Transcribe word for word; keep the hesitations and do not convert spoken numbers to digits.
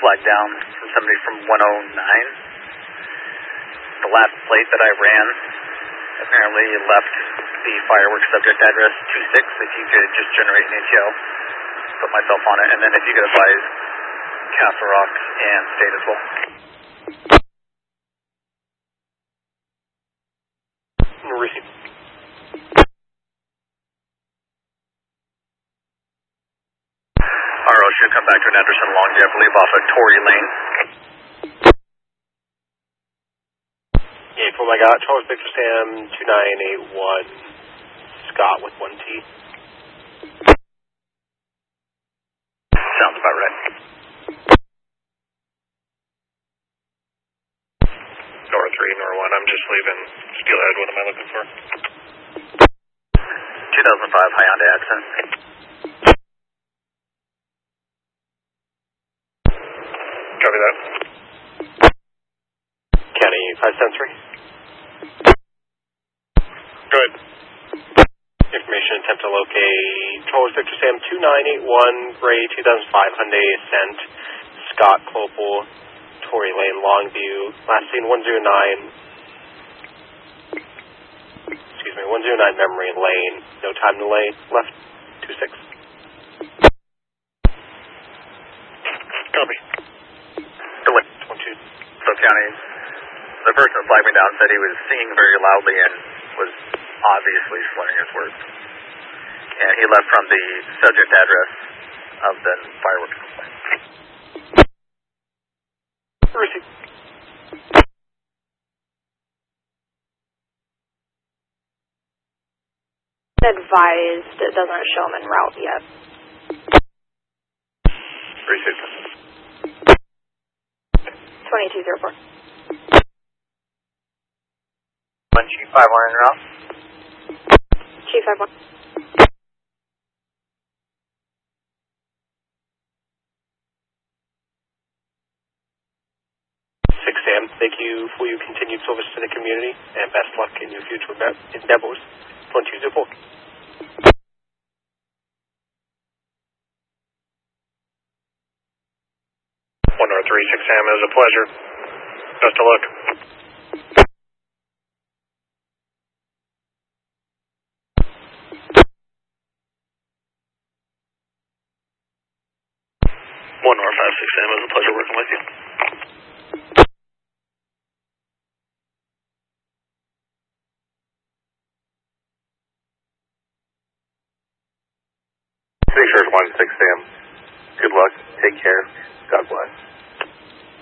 flag down from somebody from one oh nine. The last plate that I ran apparently left the fireworks subject address two six. If you could just generate an A T L, put myself on it, and then if you could advise Castle Rock and State as well. Receive. R O should come back to an Anderson Longview, I believe, off of Tory Lane. Yeah, for my God, Charles Victor Sam two nine eight one, Scott with one T. Sounds about right. Nor three, nor one. I'm just leaving Steelhead. What am I looking for? two thousand five Hyundai Accent. Copy that. County five Sensory. Go ahead. Information attempt to locate Charles Victor Sam two nine eight one, gray two thousand five Hyundai Ascent, Scott Clopel, Tory Lane, Longview, last seen one oh nine, excuse me, one oh nine Memory Lane, no time delay, left two six. Copy. Delay. one two. So County, the person that flagged me down said he was singing very loudly and was obviously slurring his words. And he left from the subject address of the fireworks complaint. Receive. Advised it doesn't show him en route yet. Receive. twenty-two oh four. One G five one en route. Chief five one. six Sam, thank you for your continued service to the community and best luck in your future endeavors. one two oh four. one oh three, six Sam, it was a pleasure. Best of luck. one R five six Sam, it was a pleasure working with you. Three Shores one six Sam. Good luck. Take care. God bless.